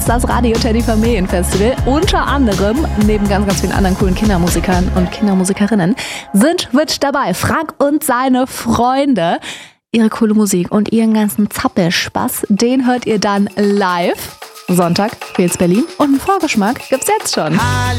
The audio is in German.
Das Radio Teddy Familienfestival. Unter anderem, neben ganz, ganz vielen anderen coolen Kindermusikern und Kindermusikerinnen, sind mit dabei Frank und seine Freunde. Ihre coole Musik und ihren ganzen Zappelspaß, den hört ihr dann live. Sonntag, Feels Berlin. Und einen Vorgeschmack gibt's jetzt schon.